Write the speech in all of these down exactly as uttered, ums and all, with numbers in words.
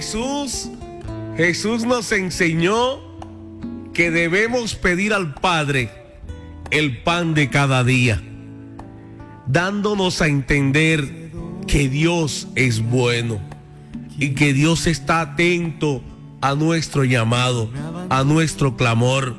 Jesús, Jesús nos enseñó que debemos pedir al Padre el pan de cada día, dándonos a entender que Dios es bueno y que Dios está atento a nuestro llamado, a nuestro clamor.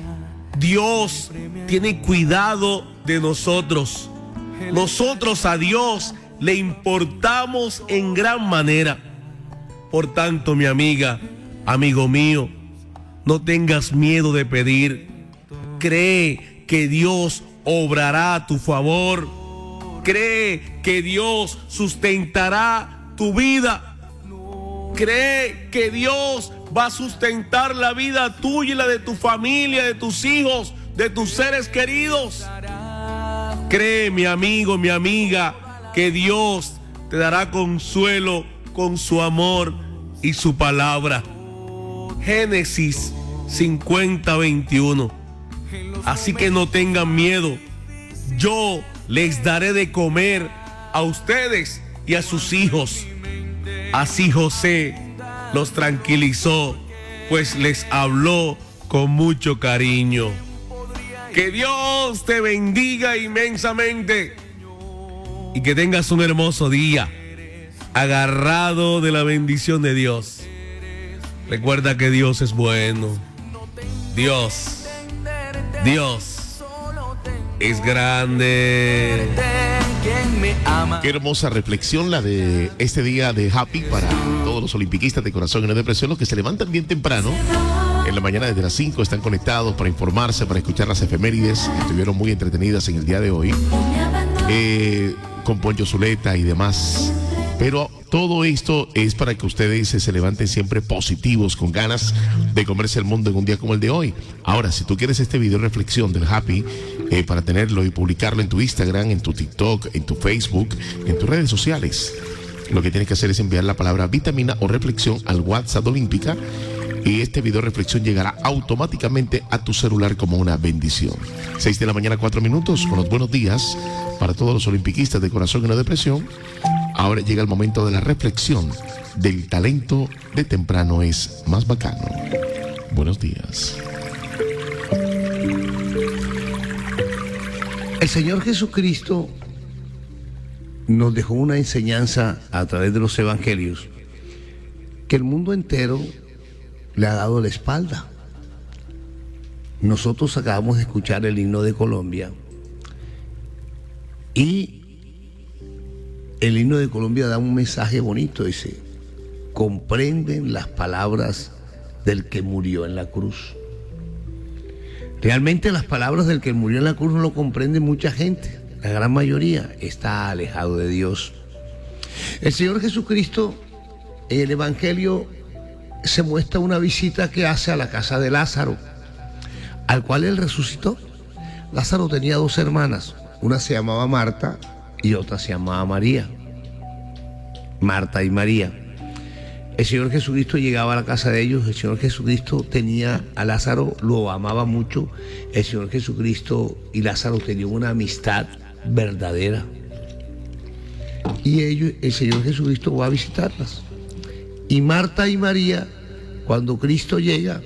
Dios tiene cuidado de nosotros. Nosotros a Dios le importamos en gran manera. Por tanto, mi amiga, amigo mío, no tengas miedo de pedir. Cree que Dios obrará a tu favor. Cree que Dios sustentará tu vida. Cree que Dios va a sustentar la vida tuya y la de tu familia, de tus hijos, de tus seres queridos. Cree, mi amigo, mi amiga, que Dios te dará consuelo con su amor y su palabra. Génesis cincuenta, veintiuno. Así que no tengan miedo. Yo les daré de comer a ustedes y a sus hijos. Así José los tranquilizó, pues les habló con mucho cariño. Que Dios te bendiga inmensamente y que tengas un hermoso día, agarrado de la bendición de Dios. Recuerda que Dios es bueno. Dios, Dios es grande. Qué hermosa reflexión la de este día de Happy para todos los olimpiquistas de corazón y no depresión, los que se levantan bien temprano en la mañana desde las cinco, están conectados para informarse, para escuchar las efemérides que estuvieron muy entretenidas en el día de hoy, eh, con Poncho Zuleta y demás. Pero todo esto es para que ustedes se levanten siempre positivos, con ganas de comerse el mundo en un día como el de hoy. Ahora, si tú quieres este video reflexión del Happy, eh, para tenerlo y publicarlo en tu Instagram, en tu TikTok, en tu Facebook, en tus redes sociales, lo que tienes que hacer es enviar la palabra vitamina o reflexión al WhatsApp Olímpica, y este video reflexión llegará automáticamente a tu celular como una bendición. seis de la mañana, cuatro minutos, con los buenos días para todos los olimpiquistas de corazón y no depresión. Ahora llega el momento de la reflexión del talento de temprano es más bacano. Buenos días. El Señor Jesucristo nos dejó una enseñanza a través de los evangelios que el mundo entero le ha dado la espalda. Nosotros acabamos de escuchar el himno de Colombia y el himno de Colombia da un mensaje bonito, dice: comprenden las palabras del que murió en la cruz. Realmente las palabras del que murió en la cruz no lo comprende mucha gente. La gran mayoría está alejado de Dios. El Señor Jesucristo, en el Evangelio, se muestra una visita que hace a la casa de Lázaro, al cual él resucitó. Lázaro tenía dos hermanas, una se llamaba Marta y otra se llamaba María. Marta y María. El Señor Jesucristo llegaba a la casa de ellos. El Señor Jesucristo tenía a Lázaro, lo amaba mucho. El Señor Jesucristo y Lázaro tenían una amistad verdadera. Y ellos, el Señor Jesucristo va a visitarlas. Y Marta y María, cuando Cristo llega,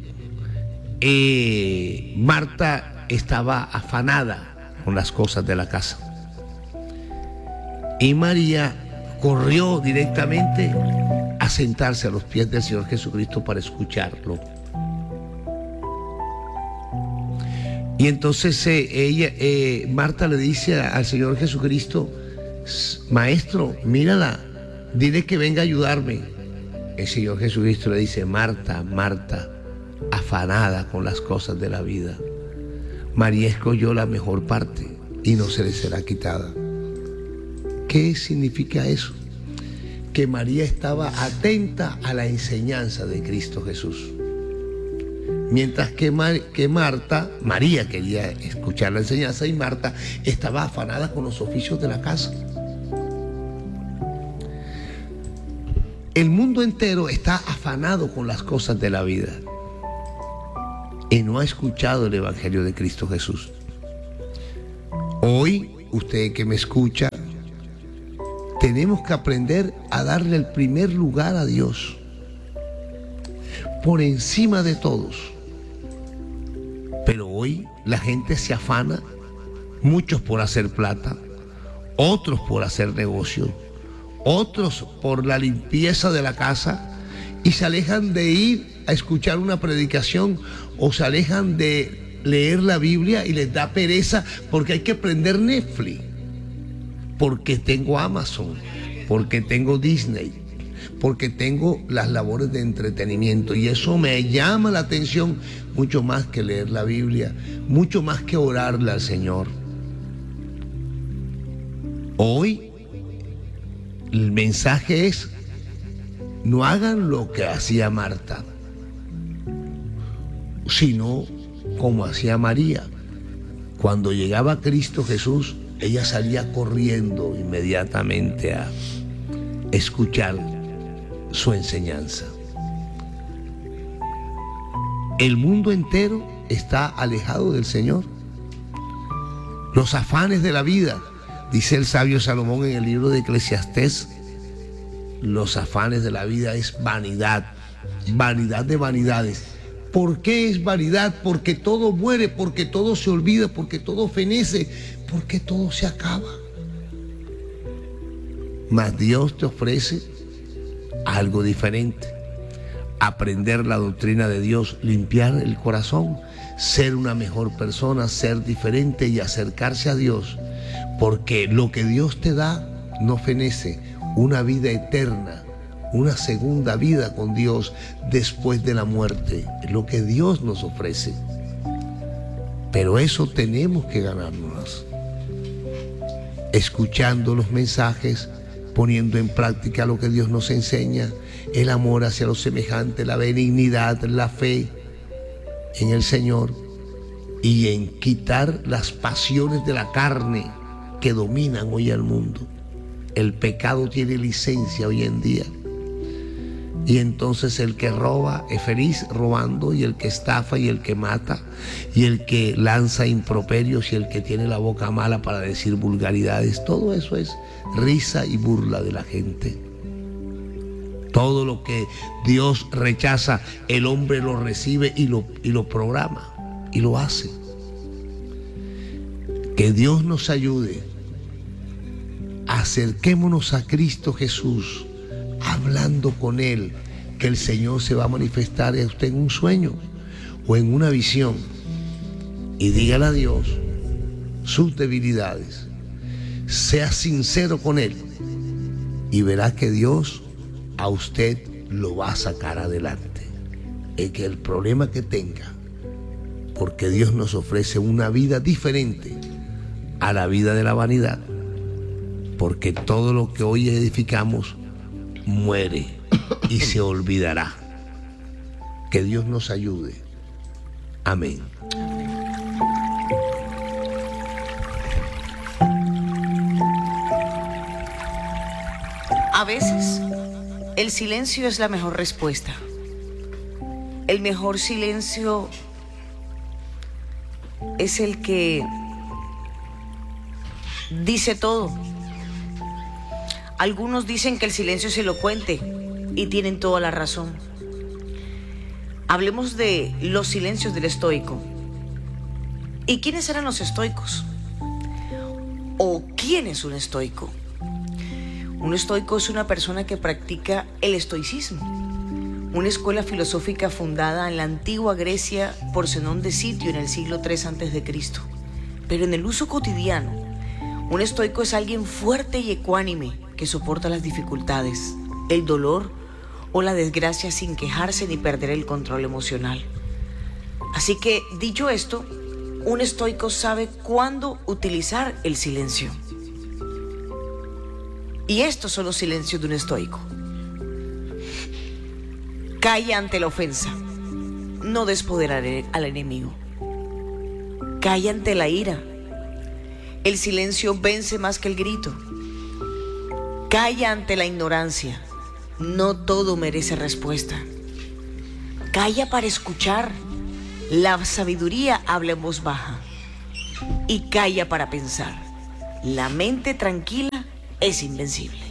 eh, Marta estaba afanada con las cosas de la casa. Y María corrió directamente a sentarse a los pies del Señor Jesucristo para escucharlo. Y entonces eh, ella, eh, Marta le dice al Señor Jesucristo: Maestro, mírala, dile que venga a ayudarme. El Señor Jesucristo le dice: Marta, Marta, afanada con las cosas de la vida, María escogió la mejor parte y no se le será quitada. ¿Qué significa eso? Que María estaba atenta a la enseñanza de Cristo Jesús. Mientras que, Mar, que Marta, María quería escuchar la enseñanza y Marta estaba afanada con los oficios de la casa. El mundo entero está afanado con las cosas de la vida y no ha escuchado el Evangelio de Cristo Jesús. Hoy, usted que me escucha, tenemos que aprender a darle el primer lugar a Dios. por encima de todos. Pero hoy la gente se afana, muchos por hacer plata, otros por hacer negocio, otros por la limpieza de la casa, y se alejan de ir a escuchar una predicación o se alejan de leer la Biblia y les da pereza porque hay que prender Netflix, porque tengo Amazon, porque tengo Disney, porque tengo las labores de entretenimiento, y eso me llama la atención mucho más que leer la Biblia, mucho más que orarle al Señor. Hoy el mensaje es: no hagan lo que hacía Marta, sino como hacía María. Cuando llegaba Cristo Jesús, ella salía corriendo inmediatamente a escuchar su enseñanza. El mundo entero está alejado del Señor. Los afanes de la vida, dice el sabio Salomón en el libro de Eclesiastés, los afanes de la vida es vanidad, vanidad de vanidades. ¿Por qué es vanidad? Porque todo muere, porque todo se olvida, porque todo fenece, porque todo se acaba. Mas Dios te ofrece algo diferente: aprender la doctrina de Dios, limpiar el corazón, ser una mejor persona, ser diferente y acercarse a Dios, porque lo que Dios te da no fenece, una vida eterna, una segunda vida con Dios después de la muerte, es lo que Dios nos ofrece. Pero eso tenemos que ganárnoslo, escuchando los mensajes, poniendo en práctica lo que Dios nos enseña, el amor hacia los semejantes, la benignidad, la fe en el Señor, y en quitar las pasiones de la carne que dominan hoy al mundo. El pecado tiene licencia hoy en día, y entonces el que roba es feliz robando, y el que estafa y el que mata y el que lanza improperios y el que tiene la boca mala para decir vulgaridades, todo eso es risa y burla de la gente. Todo lo que Dios rechaza, el hombre lo recibe y lo, y lo programa y lo hace. Que Dios nos ayude. Acerquémonos a Cristo Jesús, hablando con Él, que el Señor se va a manifestar a usted en un sueño o en una visión, y dígale a Dios sus debilidades. Sea sincero con Él y verá que Dios a usted lo va a sacar adelante. Es que el problema que tenga, porque Dios nos ofrece una vida diferente a la vida de la vanidad, porque todo lo que hoy edificamos muere y se olvidará. Que Dios nos ayude. Amén. A veces el silencio es la mejor respuesta. El mejor silencio es el que dice todo. Algunos dicen que el silencio es elocuente y tienen toda la razón. Hablemos de los silencios del estoico. ¿Y quiénes eran los estoicos? ¿O quién es un estoico? Un estoico es una persona que practica el estoicismo, una escuela filosófica fundada en la antigua Grecia por Zenón de Sitio en el siglo tres antes de Cristo. Pero en el uso cotidiano, un estoico es alguien fuerte y ecuánime que soporta las dificultades, el dolor o la desgracia sin quejarse ni perder el control emocional. Así que, dicho esto, un estoico sabe cuándo utilizar el silencio. Y estos son los silencios de un estoico. Calla ante la ofensa, no despoderaré al enemigo. Calla ante la ira, el silencio vence más que el grito. Calla ante la ignorancia, no todo merece respuesta. Calla para escuchar, la sabiduría habla en voz baja. Y calla para pensar, la mente tranquila es invencible.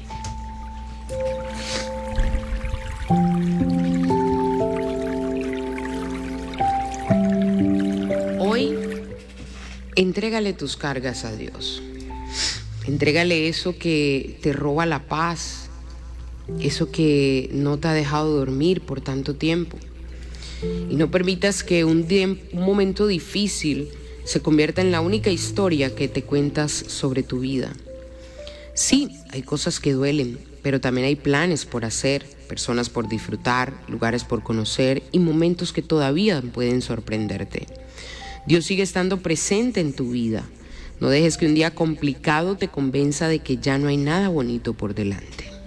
Entrégale tus cargas a Dios. Entrégale eso que te roba la paz, eso que no te ha dejado dormir por tanto tiempo. Y no permitas que un, tiempo, un momento difícil se convierta en la única historia que te cuentas sobre tu vida. Sí, hay cosas que duelen, pero también hay planes por hacer, personas por disfrutar, lugares por conocer y momentos que todavía pueden sorprenderte. Dios sigue estando presente en tu vida. No dejes que un día complicado te convenza de que ya no hay nada bonito por delante.